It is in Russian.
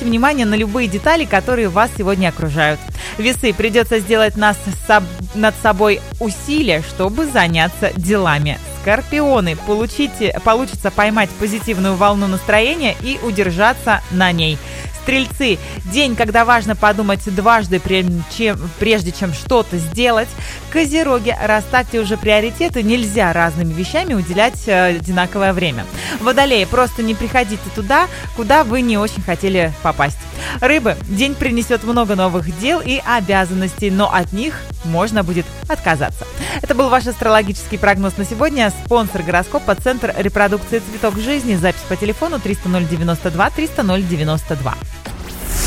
обратите внимание на любые детали, которые вас сегодня окружают. Весы, придется сделать над собой усилия, чтобы заняться делами. Скорпионы, получится поймать позитивную волну настроения и удержаться на ней. Стрельцы, день, когда важно подумать дважды, прежде чем что-то сделать. Козероги, расставьте уже приоритеты, нельзя разными вещами уделять одинаковое время. Водолеи, просто не приходите туда, куда вы не очень хотели попасть. Рыбы, день принесет много новых дел и обязанностей, но от них можно будет отказаться. Это был ваш астрологический прогноз на сегодня. Спонсор гороскопа — Центр репродукции «Цветок жизни». Запись по телефону 300 092 300 092.